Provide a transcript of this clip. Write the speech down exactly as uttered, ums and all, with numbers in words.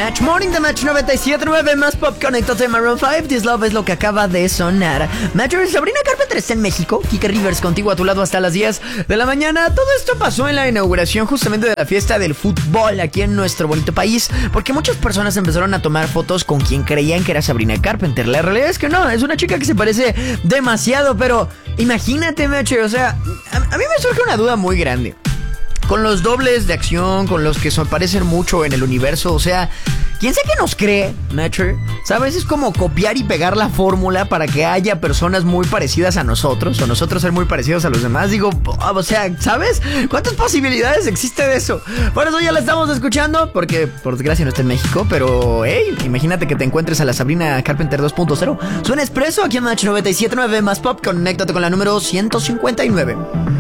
Match Morning de Match noventa y siete punto nueve más Pop Conéctate Maroon cinco. This Love es lo que acaba de sonar. Match, Sabrina Carpenter está en México. Kike Rivers contigo a tu lado hasta las diez de la mañana. Todo esto pasó en la inauguración justamente de la fiesta del fútbol aquí en nuestro bonito país, porque muchas personas empezaron a tomar fotos con quien creían que era Sabrina Carpenter. La realidad es que no, es una chica que se parece demasiado, pero imagínate, Match, o sea, a, a mí me surge una duda muy grande. Con los dobles de acción, con los que se parecen mucho en el universo, o sea, ¿quién sé que nos cree, Nature? ¿Sabes? Es como copiar y pegar la fórmula para que haya personas muy parecidas a nosotros, o nosotros ser muy parecidos a los demás. Digo, o sea, ¿sabes? ¿Cuántas posibilidades existe de eso? Por eso ya la estamos escuchando, porque por desgracia no está en México, pero, hey, imagínate que te encuentres a la Sabrina Carpenter dos punto cero. Suena expreso aquí en Match noventa y siete punto nueve más Pop, conéctate con la número ciento cincuenta y nueve.